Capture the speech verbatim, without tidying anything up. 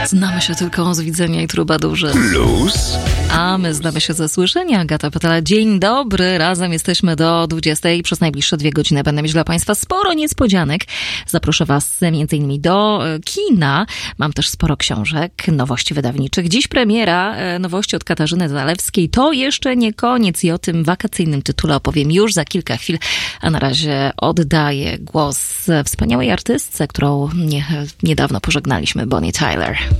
Znamy się tylko z widzenia i trubadurze. Plus. A my znamy się ze słyszenia. Agata Pytala, dzień dobry. Razem jesteśmy do dwudziestej. Przez najbliższe dwie godziny będę mieć dla Państwa sporo niespodzianek. Zaproszę Was między innymi do kina. Mam też sporo książek, nowości wydawniczych. Dziś premiera nowości od Katarzyny Zalewskiej. To jeszcze nie koniec i o tym wakacyjnym tytule opowiem już za kilka chwil. A na razie oddaję głos wspaniałej artystce, którą nie, niedawno pożegnaliśmy, Bonnie Tyler.